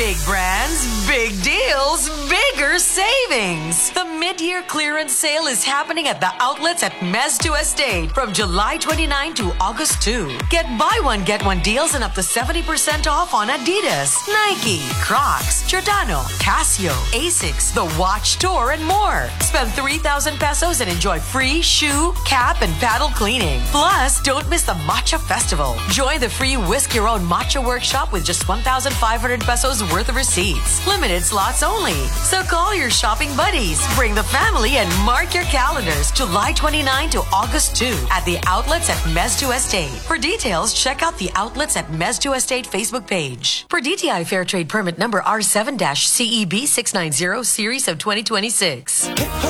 Big brands, big deals, bigger savings. The mid-year clearance sale is happening at the outlets at Mez2 Estate from July 29 to August 2. Get buy one, get one deals and up to 70% off on Adidas, Nike, Crocs, Giordano, Casio, Asics, The Watch Tour, and more. Spend 3,000 pesos and enjoy free shoe, cap, and paddle cleaning. Plus, don't miss the Matcha Festival. Join the free Whisk Your Own Matcha Workshop with just 1,500 pesos worth of receipts. Limited slots only. So call your shopping buddies, bring the family, and mark your calendars July 29 to August 2 at the outlets at Mez2 Estate. For details, check out the outlets at Mez2 Estate Facebook page. For DTI Fair Trade Permit number R7-CEB 690 series of 2026.